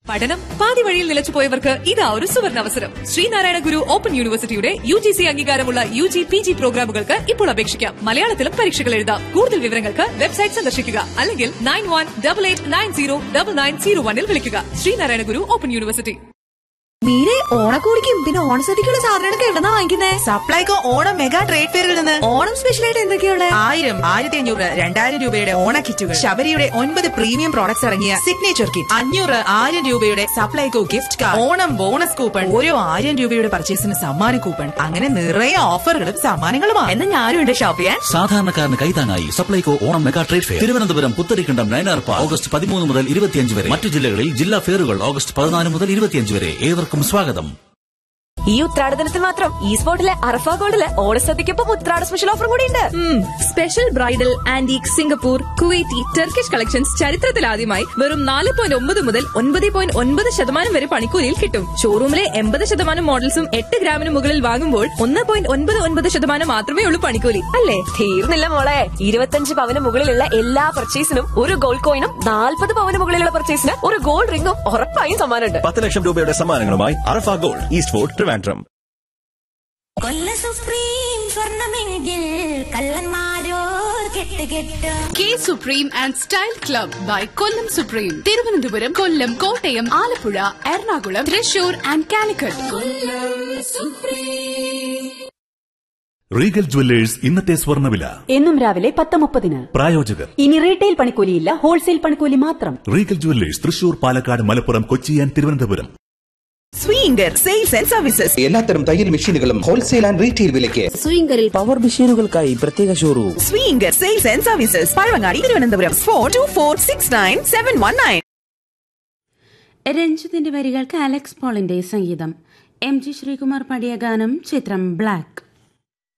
പഠനം പാതി വഴിയിൽ നിലച്ചുപോയവർക്ക് ഇതാ ഒരു സുവർണാവസരം. ശ്രീനാരായണ ഗുരു ഓപ്പൺ യൂണിവേഴ്സിറ്റിയുടെ UGC അംഗീകാരമുള്ള UG PG പ്രോഗ്രാമുകൾക്ക് ഇപ്പോൾ അപേക്ഷിക്കാം. മലയാളത്തിലും പരീക്ഷകൾ എഴുതാം. കൂടുതൽ വിവരങ്ങൾക്ക് വെബ്സൈറ്റ് സന്ദർശിക്കുക അല്ലെങ്കിൽ 9188909901 വിളിക്കുക. ശ്രീനാരായണ ഗുരു ഓപ്പൺ യൂണിവേഴ്സിറ്റി. മീരെ ഓണക്കോടിക്കും പിന്നെ ഓണസദ്യക്കുള്ള സാധനങ്ങളൊക്കെ എവിടെന്നാ വാങ്ങിക്കുന്നേ? സപ്ലൈകോ ഓണം മെഗാ ട്രേഡ് ഫെയറിൽ നിന്ന്. ഓണം സ്പെഷ്യലായിട്ട് എന്തൊക്കെയുള്ള? 1000, 1500, 2000 രൂപയുടെ ഓണ കിറ്റുകൾ, ശബരിയുടെ 9 പ്രീമിയം പ്രോഡക്ട്സ് ഇറങ്ങിയ സിഗ്നേച്ചർ കിറ്റ്, 500, 1000 രൂപയുടെ Supplyco gift card, Onam bonus coupon, ഓരോ 1000 രൂപയുടെ പർച്ചേസിന് സമ്മാന കൂപ്പൺ, അങ്ങനെ നിറയെ ഓഫറുകളും സമ്മാനങ്ങളുമാണ്. എന്നാ ഞാനും ഉണ്ട് ഷോപ്പ് ചെയ്യാൻ. സാധാരണക്കാരന് കൈതാങ്ങായി Supplyco Onam mega trade fair Thiruvananthapuram Putharikandam Nayanar park August 13 മുതൽ 25 വരെ. മറ്റു ജില്ലകളിൽ ജില്ലാ ഫെയറുകൾ ഓഗസ്റ്റ് 14 മുതൽ 25 വരെ. ഏവർക്കും സ്വാഗതം. ഈ ഉത്രാടദിനത്തിൽ മാത്രം ഈ സ്പോട്ടിലെ അറഫ ഗോൾഡില് ഓണസദ്യക്കൊപ്പം ഉത്രാട സ്പെഷ്യൽ ഓഫർ കൂടി ഉണ്ട്. Special bridal, antique, Singapore, Kuwaiti, Turkish collections ചരിത്രത്തിലാദ്യമായി വെറും 4.9 മുതൽ 9.9% വരെ പണിക്കൂലിയിൽ കിട്ടും. ഷോറൂമിലെ 80% മോഡൽസും 8 ഗ്രാമിന് മുകളിൽ വാങ്ങുമ്പോൾ 1.99% മാത്രമേ ഉള്ളൂ പണിക്കൂലി. അല്ലേ? തീർന്നില്ല മോളെ, 25 പവന് മുകളിലുള്ള എല്ലാ പർച്ചേസിനും ഒരു ഗോൾഡ് കോയിനും 40 പവന് മുകളിലുള്ള പർച്ചേസിന് ഒരു ഗോൾഡ് റിംഗും ഉറപ്പായും സമ്മാനമുണ്ട്. 10 ലക്ഷം രൂപയുടെ സമ്മാനങ്ങളുമായി അറഫ ഗോൾഡ്, ഈസ്റ്റ് ഫോർട്ട്, ട്രിവാൻഡ്രം. കൊല്ല supreme സ്വർണമെങ്കിൽ കള്ളന്മാരോർ കെട്ടുകെട്ട്. K supreme and style club by Kollam supreme. Thiruvananthapuram, Kollam, Kottayam, Alappuzha, Ernakulam, Thrissur and Calicut. Regal jewellers ഇന്നത്തെ സ്വർണ്ണവില എന്നും രാവിലെ 10:30. പ്രായോജകർ. ഇനി റീറ്റെയിൽ പണിക്കൂലിയില്ല, ഹോൾസെയിൽ പണിക്കൂലി മാത്രം. Regal jewellers Thrissur, Palakkad, Malappuram, Kochi and Thiruvananthapuram. സ്വീങ്കർ sales and services. എല്ലാത്തരം തയ്യൽ മെഷീനുകളും ഹോൾസെയിൽ ആൻഡ് റീറ്റെയിൽ വിലയ്ക്ക്. സ്വീങ്കറിൽ പവർ മെഷീനുകൾക്കായി പ്രത്യേക showroom. സ്വീങ്കർ sales and services, Pazhavangadi, Thiruvananthapuram. 42469719. രഞ്ജിത്തിന്റെ വരികൾക്ക് അലക്സ് പോളിന്റെ സംഗീതം. MG ശ്രീകുമാർ പാടിയ ഗാനം. ചിത്രം ബ്ലാക്ക്.